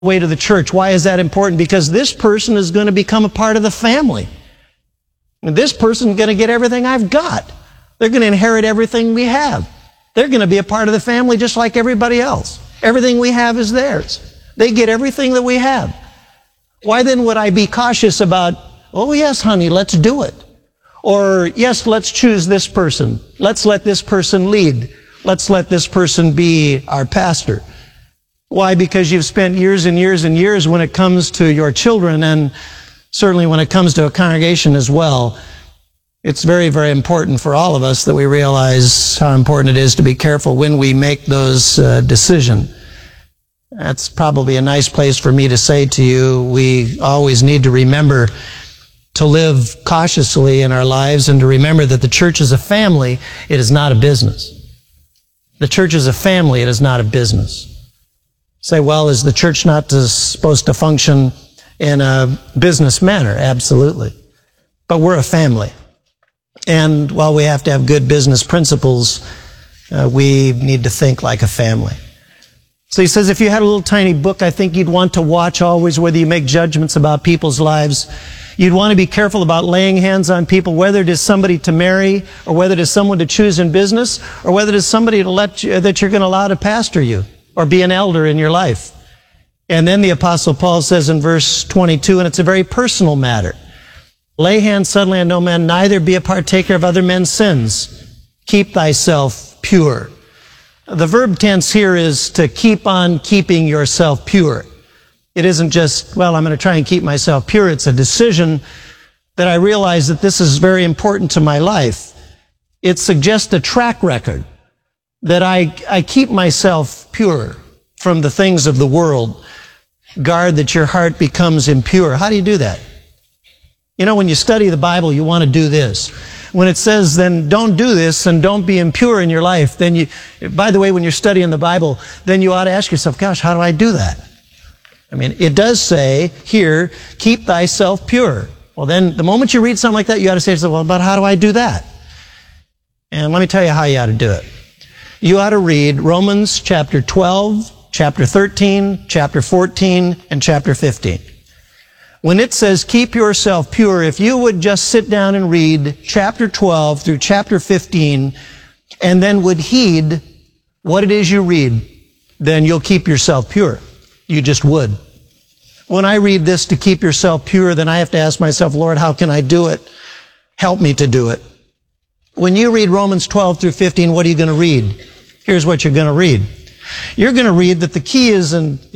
way to the church. Why is that important? Because this person is going to become a part of the family. And this person is going to get everything I've got. They're going to inherit everything we have. They're going to be a part of the family just like everybody else. Everything we have is theirs. They get everything that we have. Why then would I be cautious about, oh yes, honey, let's do it. Or yes, let's choose this person. Let's let this person lead. Let's let this person be our pastor. Why? Because you've spent years and years and years when it comes to your children, and certainly when it comes to a congregation as well. It's very, very important for all of us that we realize how important it is to be careful when we make those decisions. That's probably a nice place for me to say to you, we always need to remember to live cautiously in our lives and to remember that the church is a family, it is not a business. The church is a family, it is not a business. Say, well, is the church not supposed to function in a business manner? Absolutely. But we're a family. And while we have to have good business principles, we need to think like a family. So he says, if you had a little tiny book, I think you'd want to watch always whether you make judgments about people's lives. You'd want to be careful about laying hands on people, whether it is somebody to marry, or whether it is someone to choose in business, or whether it is somebody that you're going to allow to pastor you, or be an elder in your life. And then the Apostle Paul says in verse 22, and it's a very personal matter, lay hands suddenly on no man, neither be a partaker of other men's sins. Keep thyself pure. The verb tense here is to keep on keeping yourself pure. It isn't just, well, I'm going to try and keep myself pure. It's a decision that I realize that this is very important to my life. It suggests a track record that I keep myself pure from the things of the world. Guard that your heart becomes impure. How do you do that? You know, when you study the Bible, you want to do this. When it says, then don't do this and don't be impure in your life, then you, by the way, when you're studying the Bible, then you ought to ask yourself, gosh, how do I do that? I mean, it does say here, keep thyself pure. Well, then the moment you read something like that, you ought to say to yourself, well, but how do I do that? And let me tell you how you ought to do it. You ought to read Romans chapter 12, chapter 13, chapter 14, and chapter 15. When it says keep yourself pure, if you would just sit down and read chapter 12 through chapter 15 and then would heed what it is you read, then you'll keep yourself pure. You just would. When I read this to keep yourself pure, then I have to ask myself, Lord, how can I do it? Help me to do it. When you read Romans 12 through 15, what are you going to read? Here's what you're going to read. You're going to read that the key is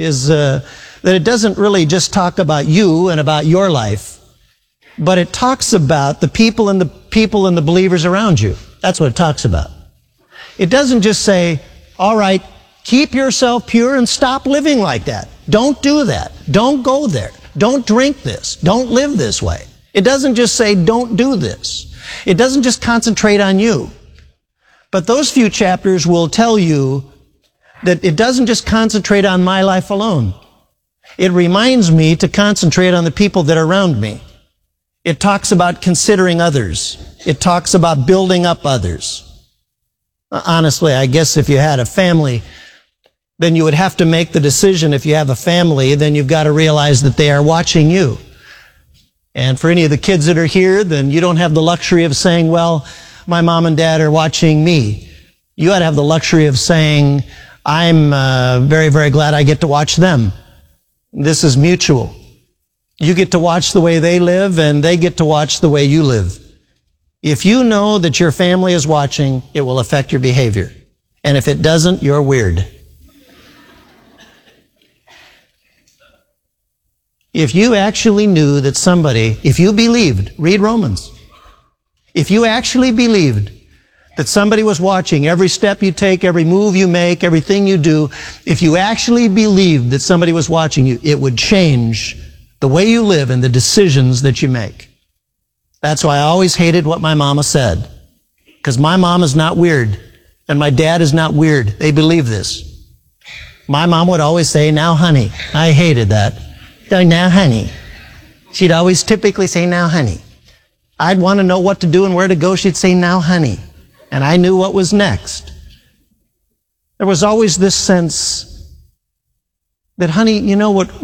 that it doesn't really just talk about you and about your life, but it talks about the people and the believers around you. That's what it talks about. It doesn't just say, all right, keep yourself pure and stop living like that. Don't do that. Don't go there. Don't drink this. Don't live this way. It doesn't just say, don't do this. It doesn't just concentrate on you. But those few chapters will tell you that it doesn't just concentrate on my life alone. It reminds me to concentrate on the people that are around me. It talks about considering others. It talks about building up others. Honestly, I guess if you had a family, then you would have to make the decision. If you have a family, then you've got to realize that they are watching you. And for any of the kids that are here, then you don't have the luxury of saying, well, my mom and dad are watching me. You ought to have the luxury of saying, I'm very, very glad I get to watch them. This is mutual. You get to watch the way they live, and they get to watch the way you live. If you know that your family is watching, it will affect your behavior. And if it doesn't, you're weird. If you actually knew that somebody, if you believed, read Romans. If you actually believed that somebody was watching every step you take, every move you make, everything you do, if you actually believed that somebody was watching you, it would change the way you live and the decisions that you make. That's why I always hated what my mama said. Because my mom is not weird, and my dad is not weird. They believe this. My mom would always say, now honey. I hated that. Now honey. She'd always typically say, now honey. I'd want to know what to do and where to go. She'd say, now honey. And I knew what was next. There was always this sense that, honey, you know what